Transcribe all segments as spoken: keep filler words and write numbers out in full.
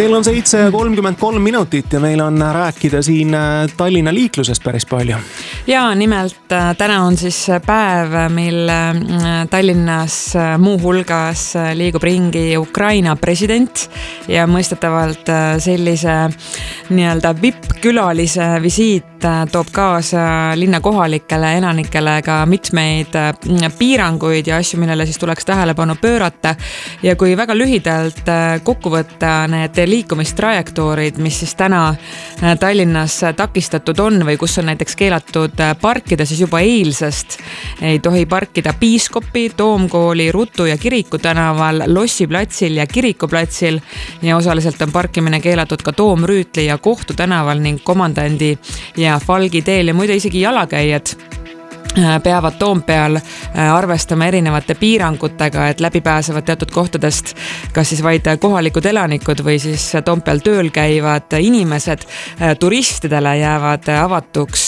Kell on seitse ja kolmkümmend kolm minutit ja meil on rääkida siin Tallinna liiklusest päris palju. Ja nimelt täna on siis päev, mil Tallinnas muu hulgas liigub ringi Ukraina president ja mõistetavalt sellise nii-öelda V I P-külalise visiit toob kaasa linna kohalikele elanikele ka mitmeid piiranguid ja asju, millele siis tuleks tähelepanu pöörata. Ja kui väga lühidalt kokku võtta need liikumistrajektoorid, mis siis täna Tallinnas takistatud on või kus on näiteks keelatud parkida, siis juba eilsest ei tohi parkida Piiskopi, Toomkooli, Rutu ja Kiriku tänaval, Lossi platsil ja Kiriku platsil ja osaliselt on parkimine keelatud ka Toomrüütli ja Kohtu tänaval ning Komandandi ja Falgi teel ja muide isegi jalakäijad peavad Toompeal arvestama erinevate piirangutega, et läbi pääsevad teatud kohtadest kas siis vaid kohalikud elanikud või siis Toompeal tööl käivad inimesed. Turistidele jäävad avatuks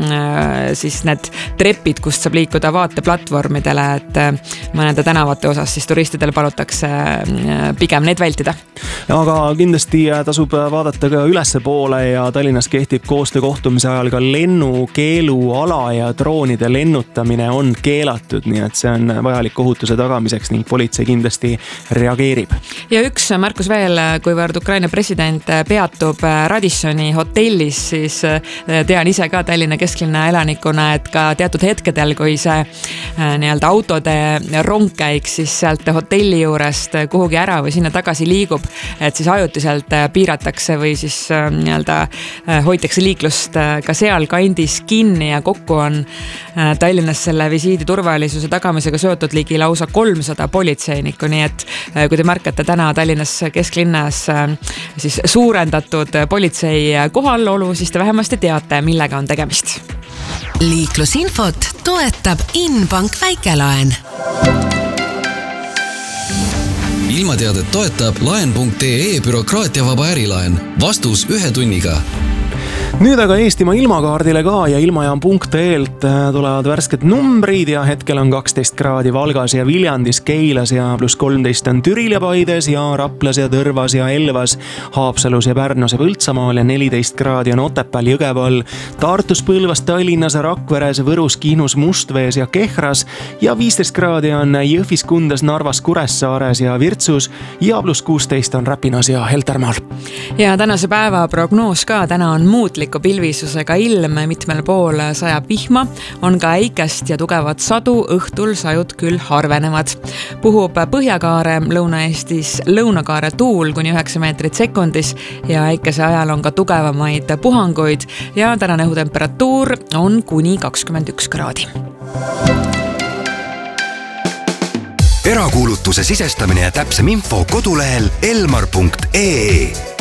siis need trepid, kust saab liikuda vaateplatvormidele, et mõnede tänavate osas siis turistidele palutakse pigem neid vältida. Aga kindlasti tasub vaadata ka ülesse poole ja Tallinnas kehtib koostöö kohtumise ajal ka lennukeeluala ja droonide lennutamine on keelatud, nii et see on vajalik ohutuse tagamiseks ning politsei kindlasti reageerib. Ja üks märkus veel, kuivõrd Ukraina president peatub Radissoni hotellis, siis tean ise ka Tallinna kesklinna elanikuna, et ka teatud hetkedel, kui see nii-öelda autode rong käiks, siis sealt hotelli juurest kuhugi ära või sinna tagasi liigub, et siis ajutiselt piiratakse või siis nii-öelda hoitakse liiklust ka seal kandis kinni ja kokku on Tallinnas selle visiidi turvalisuse tagamisega seotud ligi lausa kolmsada politseinikku, nii et kui te märkate täna Tallinnas kesklinnas siis suurendatud politsei kohalolu, siis te vähemasti teate, millega on tegemist. Liiklusinfot toetab Inbank väikelaen. Ilmateadet toetab laen punkt ee bürokraatiavaba ärilaen. Vastus ühe tunniga. Nüüd aga Eestimaa ilmakaardile ka ja ilmajaam punkt ee-lt tulevad värsked numbrid ja hetkel on kaksteist kraadi Valgas ja Viljandis, Keilas ja pluss kolmteist on Türil ja Paides ja Raplas ja Tõrvas ja Elvas, Haapsalus ja Pärnus ja Põltsamaal ja neliteist kraadi on Otepääl, Jõgeval, Tartus, Põlvas, Tallinnas, Rakveres, Võrus, Kihnus, Mustvees ja Kehras ja viisteist kraadi on Jõhvis, Kundas, Narvas, Kuressaares ja Virtsus ja pluss kuusteist on Räpinas ja Heltermaal. Ja tänase päeva prognoos ka, täna on muutlik pilvisusega ilm, mitmel pool sajab vihma, on ka äikest ja tugevat sadu, õhtul sajud küll harvenevad. Puhub Põhjakaare, Lõuna-Eestis lõunakaare tuul kuni üheksa meetrit sekundis ja äikese ajal on ka tugevamaid puhanguid ja tänane õhutemperatuur on kuni kakskümmend üks kraadi. Erakuulutuse sisestamine ja täpsem info kodulehel elmar punkt ee.